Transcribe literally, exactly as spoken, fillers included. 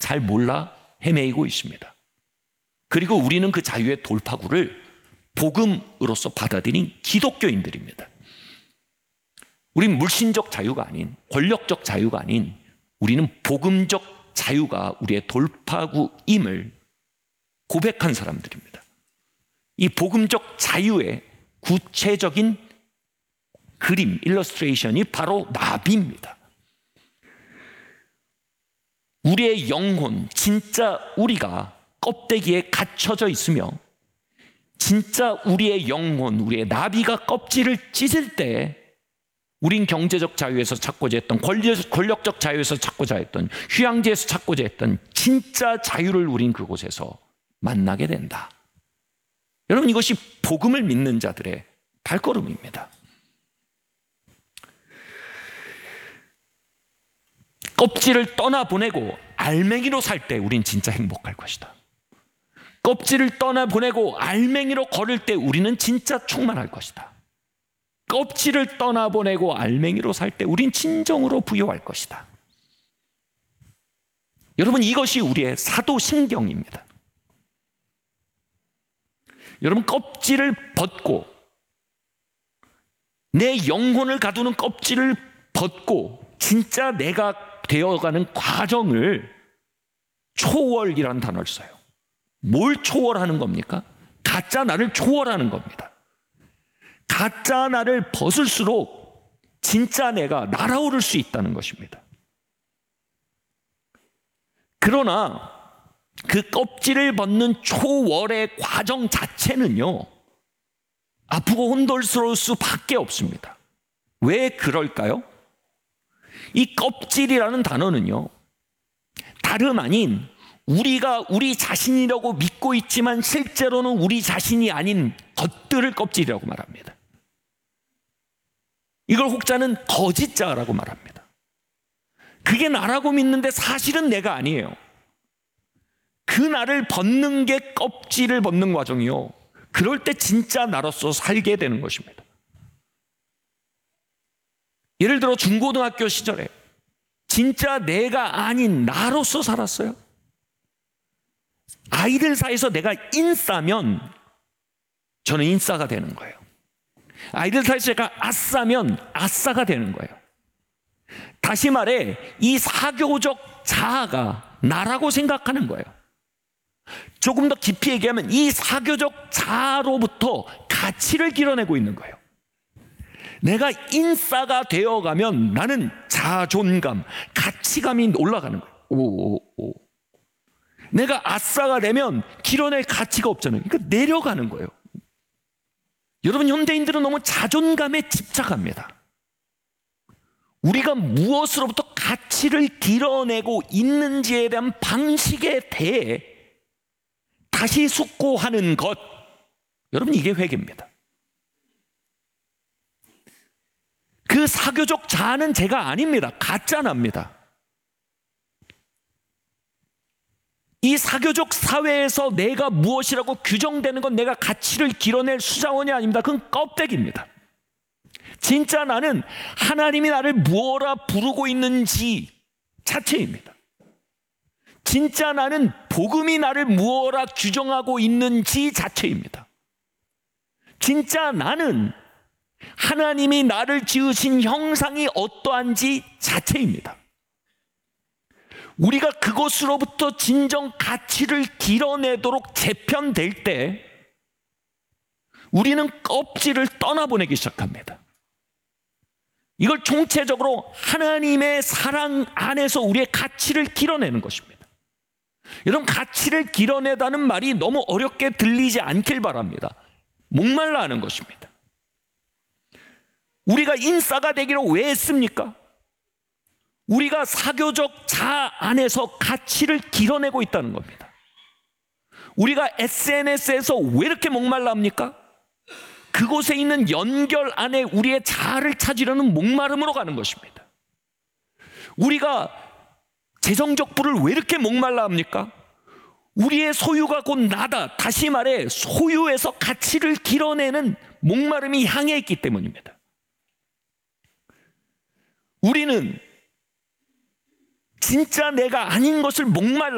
잘 몰라 헤매이고 있습니다. 그리고 우리는 그 자유의 돌파구를 복음으로서 받아들인 기독교인들입니다. 우린 물신적 자유가 아닌, 권력적 자유가 아닌, 우리는 복음적 자유가 우리의 돌파구임을 고백한 사람들입니다. 이 복음적 자유의 구체적인 그림, 일러스트레이션이 바로 나비입니다. 우리의 영혼, 진짜 우리가 껍데기에 갇혀져 있으며 진짜 우리의 영혼, 우리의 나비가 껍질을 찢을 때 우린 경제적 자유에서 찾고자 했던, 권력적 자유에서 찾고자 했던, 휴양지에서 찾고자 했던 진짜 자유를 우린 그곳에서 만나게 된다. 여러분, 이것이 복음을 믿는 자들의 발걸음입니다. 껍질을 떠나보내고 알맹이로 살 때 우린 진짜 행복할 것이다. 껍질을 떠나보내고 알맹이로 걸을 때 우리는 진짜 충만할 것이다. 껍질을 떠나보내고 알맹이로 살 때 우린 진정으로 부유할 것이다. 여러분, 이것이 우리의 사도신경입니다. 여러분, 껍질을 벗고, 내 영혼을 가두는 껍질을 벗고 진짜 내가 되어가는 과정을 초월이라는 단어를 써요. 뭘 초월하는 겁니까? 가짜 나를 초월하는 겁니다. 가짜 나를 벗을수록 진짜 내가 날아오를 수 있다는 것입니다. 그러나 그 껍질을 벗는 초월의 과정 자체는요, 아프고 혼돈스러울 수밖에 없습니다. 왜 그럴까요? 이 껍질이라는 단어는요, 다름 아닌 우리가 우리 자신이라고 믿고 있지만 실제로는 우리 자신이 아닌 것들을 껍질이라고 말합니다. 이걸 혹자는 거짓자라고 말합니다. 그게 나라고 믿는데 사실은 내가 아니에요. 그 나를 벗는 게 껍질을 벗는 과정이요, 그럴 때 진짜 나로서 살게 되는 것입니다. 예를 들어 중고등학교 시절에 진짜 내가 아닌 나로서 살았어요. 아이들 사이에서 내가 인싸면 저는 인싸가 되는 거예요. 아이들 사이에서 제가 아싸면 아싸가 되는 거예요. 다시 말해, 이 사교적 자아가 나라고 생각하는 거예요. 조금 더 깊이 얘기하면 이 사교적 자아로부터 가치를 길어내고 있는 거예요. 내가 인싸가 되어가면 나는 자존감, 가치감이 올라가는 거예요. 오, 오, 오. 내가 아싸가 되면 길어낼 가치가 없잖아요. 그러니까 내려가는 거예요. 여러분, 현대인들은 너무 자존감에 집착합니다. 우리가 무엇으로부터 가치를 길어내고 있는지에 대한 방식에 대해 다시 숙고하는 것, 여러분, 이게 회개입니다. 그 사교적 자아는 제가 아닙니다. 가짜납니다. 이 사교적 사회에서 내가 무엇이라고 규정되는 건 내가 가치를 길어낼 수자원이 아닙니다. 그건 껍데기입니다. 진짜 나는 하나님이 나를 무엇라 부르고 있는지 자체입니다. 진짜 나는 복음이 나를 무엇라 규정하고 있는지 자체입니다. 진짜 나는 하나님이 나를 지으신 형상이 어떠한지 자체입니다. 우리가 그것으로부터 진정 가치를 길어내도록 재편될 때 우리는 껍질을 떠나보내기 시작합니다. 이걸 총체적으로 하나님의 사랑 안에서 우리의 가치를 길어내는 것입니다. 여러분, 가치를 길어내다는 말이 너무 어렵게 들리지 않길 바랍니다. 목말라 하는 것입니다. 우리가 인싸가 되기로 왜 했습니까? 우리가 사교적 자아 안에서 가치를 길어내고 있다는 겁니다. 우리가 에스엔에스에서 왜 이렇게 목말라 합니까? 그곳에 있는 연결 안에 우리의 자아를 찾으려는 목마름으로 가는 것입니다. 우리가 재정적 부를 왜 이렇게 목말라 합니까? 우리의 소유가 곧 나다. 다시 말해, 소유에서 가치를 길어내는 목마름이 향해 있기 때문입니다. 우리는 진짜 내가 아닌 것을 목말라